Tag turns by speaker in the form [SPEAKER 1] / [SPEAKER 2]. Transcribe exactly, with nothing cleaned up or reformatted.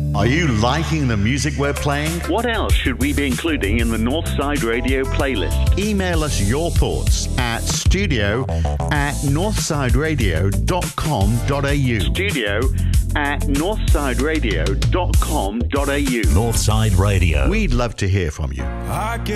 [SPEAKER 1] Are you liking the music we're playing?
[SPEAKER 2] What else should we be including in the Northside Radio playlist?
[SPEAKER 1] Email us your thoughts at studio at northsideradio dot com dot a u.
[SPEAKER 2] Studio at northsideradio dot com dot a u.
[SPEAKER 3] Northside Radio.
[SPEAKER 1] We'd love to hear from you.
[SPEAKER 4] I